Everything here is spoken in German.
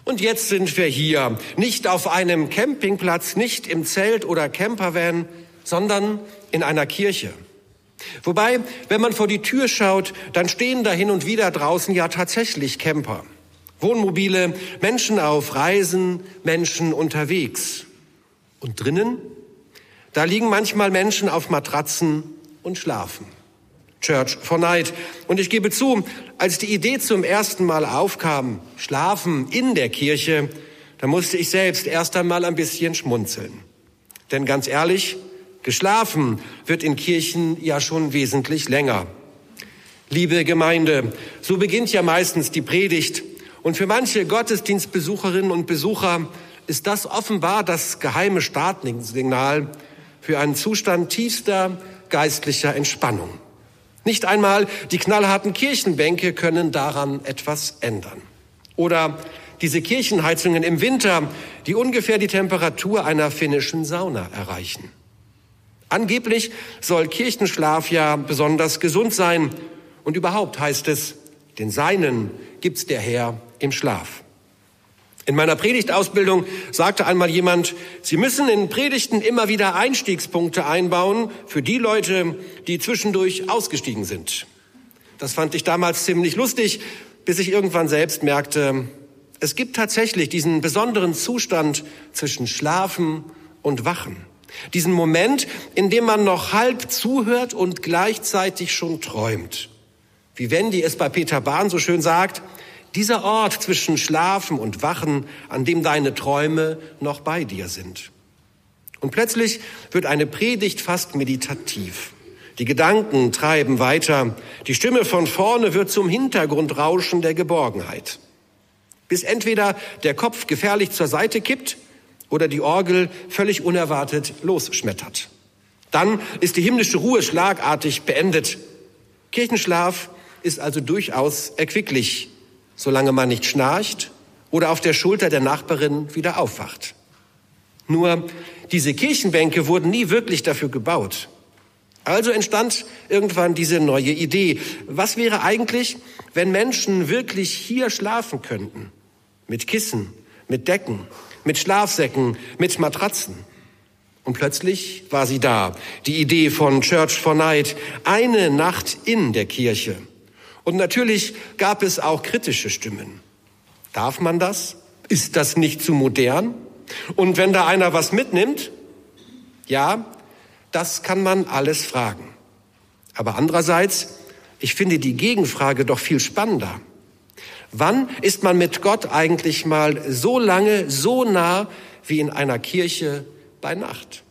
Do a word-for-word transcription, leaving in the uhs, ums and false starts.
Und jetzt sind wir hier, nicht auf einem Campingplatz, nicht im Zelt oder Campervan, sondern in einer Kirche. Wobei, wenn man vor die Tür schaut, dann stehen da hin und wieder draußen ja tatsächlich Camper. Wohnmobile, Menschen auf Reisen, Menschen unterwegs. Und drinnen? Da liegen manchmal Menschen auf Matratzen und schlafen. Church for Night. Und ich gebe zu, als die Idee zum ersten Mal aufkam, Schlafen in der Kirche, da musste ich selbst erst einmal ein bisschen schmunzeln. Denn ganz ehrlich, geschlafen wird in Kirchen ja schon wesentlich länger. Liebe Gemeinde, so beginnt ja meistens die Predigt. Und für manche Gottesdienstbesucherinnen und Besucher ist das offenbar das geheime Startsignal für einen Zustand tiefster geistlicher Entspannung. Nicht einmal die knallharten Kirchenbänke können daran etwas ändern. Oder diese Kirchenheizungen im Winter, die ungefähr die Temperatur einer finnischen Sauna erreichen. Angeblich soll Kirchenschlaf ja besonders gesund sein. Und überhaupt heißt es, den Seinen gibt's der Herr im Schlaf. In meiner Predigtausbildung sagte einmal jemand, Sie müssen in Predigten immer wieder Einstiegspunkte einbauen für die Leute, die zwischendurch ausgestiegen sind. Das fand ich damals ziemlich lustig, bis ich irgendwann selbst merkte, es gibt tatsächlich diesen besonderen Zustand zwischen Schlafen und Wachen. Diesen Moment, in dem man noch halb zuhört und gleichzeitig schon träumt. Wie Wendy es bei Peter Bahn so schön sagt, dieser Ort zwischen Schlafen und Wachen, an dem deine Träume noch bei dir sind. Und plötzlich wird eine Predigt fast meditativ. Die Gedanken treiben weiter. Die Stimme von vorne wird zum Hintergrundrauschen der Geborgenheit. Bis entweder der Kopf gefährlich zur Seite kippt oder die Orgel völlig unerwartet losschmettert. Dann ist die himmlische Ruhe schlagartig beendet. Kirchenschlaf ist also durchaus erquicklich, solange man nicht schnarcht oder auf der Schulter der Nachbarin wieder aufwacht. Nur diese Kirchenbänke wurden nie wirklich dafür gebaut. Also entstand irgendwann diese neue Idee. Was wäre eigentlich, wenn Menschen wirklich hier schlafen könnten? Mit Kissen, mit Decken, mit Schlafsäcken, mit Matratzen. Und plötzlich war sie da, die Idee von Church for Night, eine Nacht in der Kirche. Und natürlich gab es auch kritische Stimmen. Darf man das? Ist das nicht zu modern? Und wenn da einer was mitnimmt? Ja, das kann man alles fragen. Aber andererseits, ich finde die Gegenfrage doch viel spannender. Wann ist man mit Gott eigentlich mal so lange, so nah wie in einer Kirche bei Nacht?